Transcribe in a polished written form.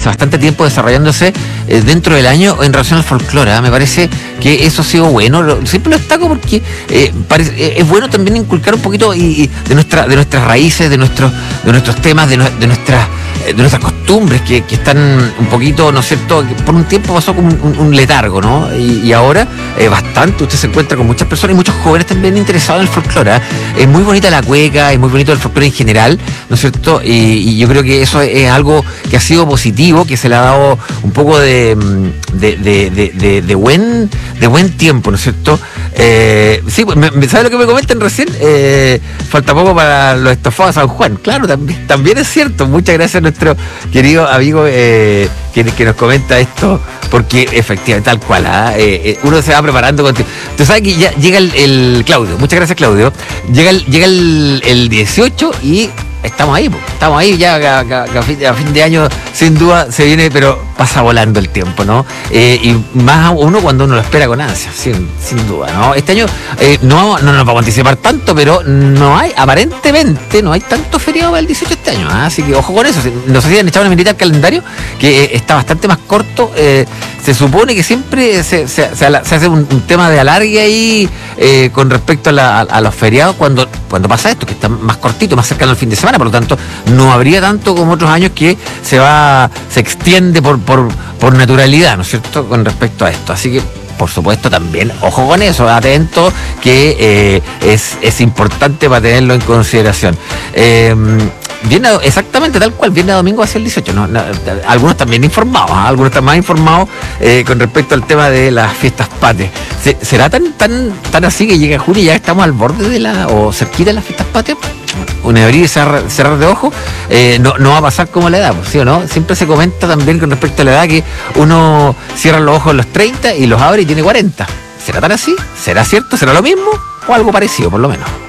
bastante tiempo desarrollándose dentro del año en relación al folclore. Me parece que eso ha sido bueno. Siempre lo destaco porque es bueno también inculcar un poquito y de nuestras raíces, de nuestros temas, de nuestras costumbres que están un poquito, ¿no es cierto? Que por un tiempo pasó como un letargo, ¿no? Y ahora bastante, usted se encuentra con muchas personas y muchos jóvenes también interesados en el folclore. Es muy bonita la cueca, es muy bonito el folclore en general, ¿no es cierto? Y yo creo que eso es algo que ha sido positivo, que se le ha dado un poco de buen tiempo, ¿no es cierto? Sí, ¿sabe lo que me comentan recién? Falta poco para los estofados de San Juan. Claro, también es cierto. Muchas gracias a nuestro querido amigo que nos comenta esto, porque efectivamente, tal cual, uno se va preparando. Usted sabe que ya llega el Claudio. Muchas gracias, Claudio. Llega el 18 y estamos ahí ya a fin de año, sin duda se viene, pero pasa volando el tiempo, ¿no? Y más uno cuando uno lo espera con ansia, sin duda, ¿no? Este año no nos vamos a anticipar tanto, pero aparentemente no hay tanto feriado para el 18 este año, así que ojo con eso. No sé si han echado una mirita al calendario, que está bastante más corto. Se supone que siempre se hace un tema de alargue ahí con respecto a los feriados cuando pasa esto, que está más cortito, más cercano al fin de semana. Por lo tanto, no habría tanto como otros años que se extiende por naturalidad, ¿no es cierto?, con respecto a esto. Así que, por supuesto, también, ojo con eso, atento, que es importante para tenerlo en consideración. Viene exactamente tal cual, viene a domingo hacia el 18. Algunos también informados, algunos están más informados con respecto al tema de las fiestas patrias. ¿Será tan así que llega junio y ya estamos al borde o cerquita de las fiestas patrias? Un abrir y cerrar de ojos, no va a pasar como la edad, ¿sí o no? Siempre se comenta también con respecto a la edad que uno cierra los ojos a los 30 y los abre y tiene 40. ¿Será tan así? ¿Será cierto? ¿Será lo mismo? O algo parecido, por lo menos.